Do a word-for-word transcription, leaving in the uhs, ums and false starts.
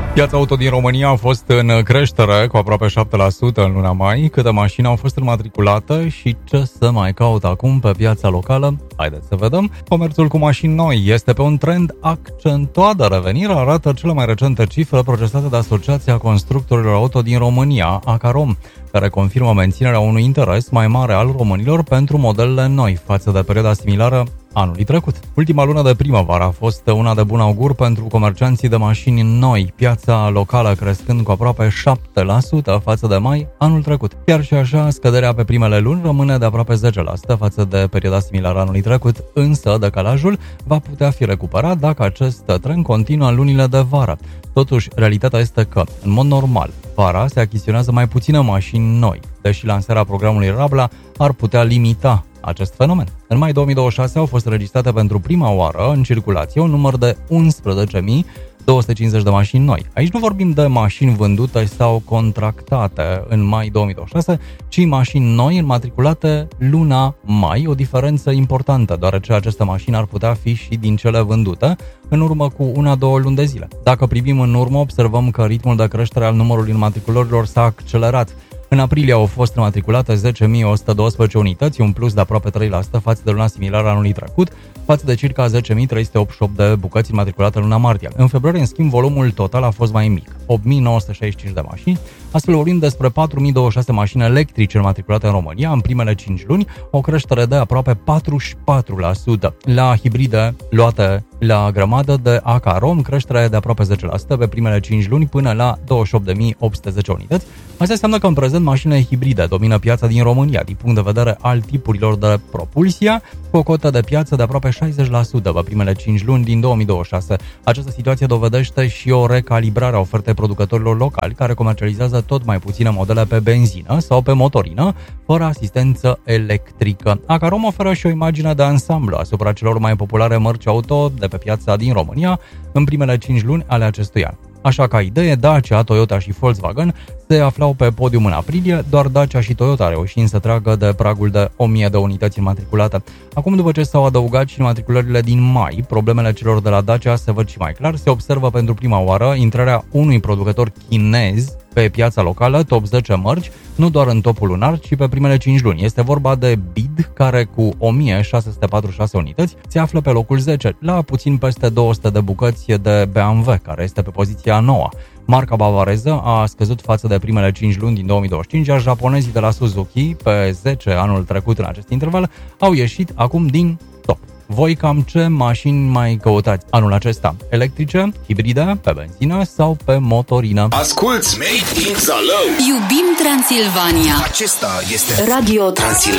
Piața auto din România a fost în creștere cu aproape șapte la sută în luna mai. Câte mașini au fost înmatriculate și ce să mai caut acum pe piața locală? Haideți să vedem. Comerțul cu mașini noi este pe un trend accentuat de revenire, arată cele mai recente cifre procesate de Asociația Constructorilor Auto din România, ACAROM, care confirmă menținerea unui interes mai mare al românilor pentru modelele noi față de perioada similară anului trecut. Ultima lună de primăvară a fost una de bun augur pentru comercianții de mașini noi, piața locală crescând cu aproape șapte la sută față de mai anul trecut. Chiar și așa, scăderea pe primele luni rămâne de aproape zece la sută față de perioada similară anului trecut, însă decalajul va putea fi recuperat dacă acest trend continuă în lunile de vară. Totuși, realitatea este că, în mod normal, vara se achiziționează mai puține mașini noi, deși lansarea programului Rabla ar putea limita acest fenomen. În mai două mii douăzeci și șase au fost înregistrate pentru prima oară în circulație un număr de unsprezece mii două sute cincizeci de mașini noi. Aici nu vorbim de mașini vândute sau contractate în mai două mii douăzeci și șase, ci mașini noi înmatriculate luna mai, o diferență importantă, deoarece aceste mașini ar putea fi și din cele vândute în urmă cu una-două luni de zile. Dacă privim în urmă, observăm că ritmul de creștere al numărului înmatriculărilor s-a accelerat. În aprilie au fost înmatriculate zece mii o sută doisprezece unități, un plus de aproape trei la sută față de luna similară anului trecut, față de circa zece mii trei sute optzeci și opt de bucăți înmatriculate în luna martie. În februarie, în schimb, volumul total a fost mai mic, opt mii nouă sute șaizeci și cinci de mașini, astfel vorbim despre patru mii douăzeci și șase mașini electrice înmatriculate în România în primele cinci luni, o creștere de aproape patruzeci și patru la sută. La hibride luate la grămadă de ACAROM, creștere de aproape zece la sută pe primele cinci luni până la douăzeci și opt de mii opt sute zece unități. Asta înseamnă că în prezent mașinile hibride domină piața din România din punct de vedere al tipurilor de propulsie, cu o cotă de piață de aproape șaizeci la sută pe primele cinci luni din două mii douăzeci și șase. Această situație dovedește și o recalibrare a ofertei producătorilor locali care comercializează tot mai puține modele pe benzină sau pe motorină, fără asistență electrică. ACAROM oferă și o imagine de ansamblu asupra celor mai populare mărci auto de pe piața din România în primele cinci luni ale acestui an. Așa ca idee, Dacia, Toyota și Volkswagen se aflau pe podium în aprilie, doar Dacia și Toyota reușind să tragă de pragul de o mie de unități înmatriculate. Acum, după ce s-au adăugat și înmatriculările din mai, problemele celor de la Dacia se văd și mai clar. Se observă pentru prima oară intrarea unui producător chinez pe piața locală, top zece mărci, nu doar în topul lunar, ci pe primele cinci luni. Este vorba de B I D, care cu o mie șase sute patruzeci și șase unități se află pe locul zece, la puțin peste două sute de bucăți de B M W, care este pe poziția a noua. Marca bavareză a scăzut față de primele cinci luni din două mii douăzeci și cinci, iar japonezii de la Suzuki, pe zece anul trecut în acest interval, au ieșit acum din top. Voi cam ce mașini mai căutați anul acesta? Electrice, hibride, pe benzină sau pe motorină? Asculți Made in Zalău! Iubim Transilvania! Acesta este Radio Transilvania.